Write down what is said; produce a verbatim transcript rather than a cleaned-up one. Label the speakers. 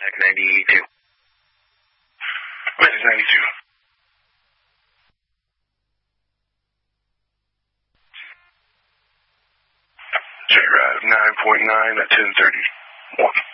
Speaker 1: ninety-two.
Speaker 2: Minus ninety-two. J-Rad nine point nine at ten thirty-one.